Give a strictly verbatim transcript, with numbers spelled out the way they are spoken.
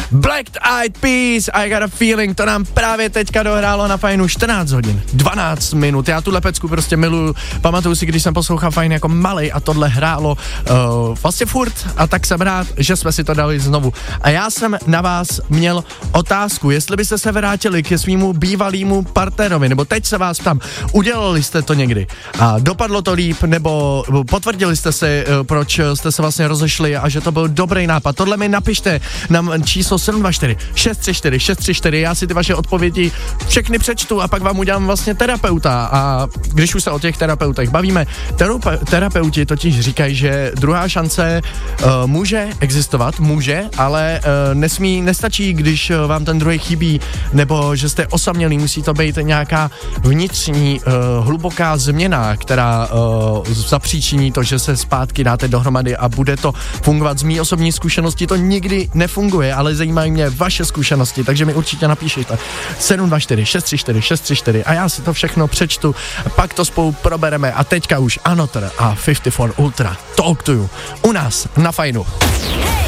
Black Eyed Peas, I Got a Feeling, to nám právě teďka dohrálo na Fajnu čtrnáct hodin, dvanáct minut. Já tuhle pecku prostě miluju. Pamatuju si, když jsem poslouchal Fajn jako malej a tohle hrálo uh, vlastně furt, a tak jsem rád, že jsme si to dali znovu. A já jsem na vás měl otázku, jestli byste se vrátili ke svýmu bývalýmu partnerovi, nebo teď se vás ptám, udělali jste to někdy a dopadlo to líp, nebo potvrdili jste si, uh, proč jste se vlastně rozešli a že to byl dobrý nápad. Tohle mi napište na číslo sedm dva čtyři šest tři čtyři šest tři čtyři, já si ty vaše odpovědi všechny přečtu a pak vám udělám vlastně terapeuta. A když už se o těch terapeutech bavíme, terupe, terapeuti totiž říkají, že druhá šance uh, může existovat, může, ale uh, nesmí, nestačí, když uh, vám ten druhý chybí, nebo že jste osamělý, musí to být nějaká vnitřní uh, hluboká změna, která uh, zapříčiní to, že se zpátky dáte dohromady a bude to fungovat. Z mý osobní zkušenosti to nikdy nefunguje, ale zajímají mě vaše zkušenosti, takže mi určitě napíšete sedm dva čtyři šest tři čtyři šest tři čtyři a já si to všechno přečtu, pak to spolu probereme a teďka už Another a fifty four Ultra Talk to You u nás na Fajnu.